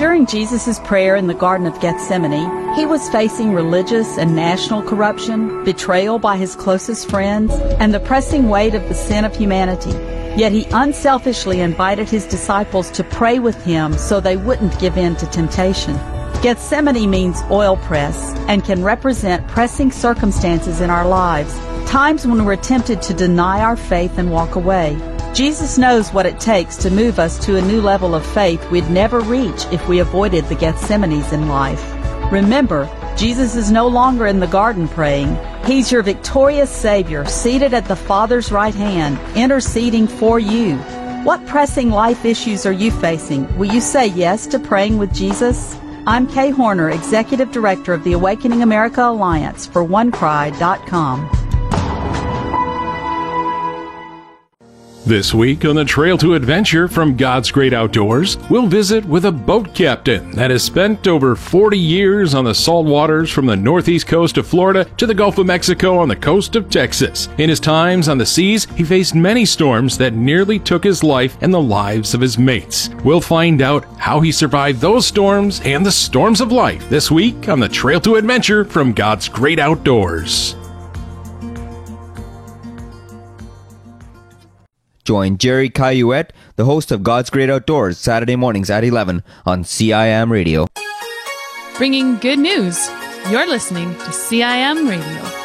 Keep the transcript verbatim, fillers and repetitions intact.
During Jesus' prayer in the Garden of Gethsemane, he was facing religious and national corruption, betrayal by his closest friends, and the pressing weight of the sin of humanity. Yet he unselfishly invited his disciples to pray with him so they wouldn't give in to temptation. Gethsemane means oil press and can represent pressing circumstances in our lives, times when we're tempted to deny our faith and walk away. Jesus knows what it takes to move us to a new level of faith we'd never reach if we avoided the Gethsemanes in life. Remember, Jesus is no longer in the garden praying. He's your victorious Savior, seated at the Father's right hand, interceding for you. What pressing life issues are you facing? Will you say yes to praying with Jesus? I'm Kay Horner, Executive Director of the Awakening America Alliance for one cry dot com. This week on the Trail to Adventure from God's Great Outdoors, we'll visit with a boat captain that has spent over forty years on the salt waters from the northeast coast of Florida to the Gulf of Mexico on the coast of Texas. In his times on the seas, he faced many storms that nearly took his life and the lives of his mates. We'll find out how he survived those storms and the storms of life this week on the Trail to Adventure from God's Great Outdoors. Join Jerry Cayuette, the host of God's Great Outdoors, Saturday mornings at eleven on C I M Radio. Bringing good news. You're listening to C I M Radio.